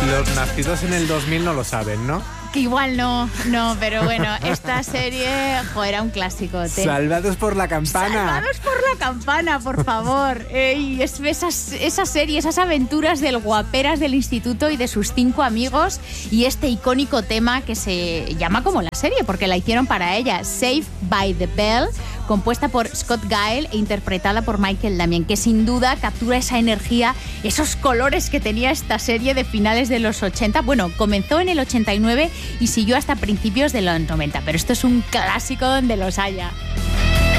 Los nacidos en el 2000 no lo saben, ¿no? Que igual no, pero bueno, esta serie, era un clásico. Salvados por la campana. Salvados por la campana, por favor. Y esa serie, esas aventuras del guaperas del instituto y de sus 5 amigos y este icónico tema que se llama como la serie, porque la hicieron para ella, Saved by the Bell, compuesta por Scott Gale e interpretada por Michael Damian, que sin duda captura esa energía, esos colores que tenía esta serie de finales de los 80. Bueno, comenzó en el 89 y siguió hasta principios de los 90, pero esto es un clásico donde los haya.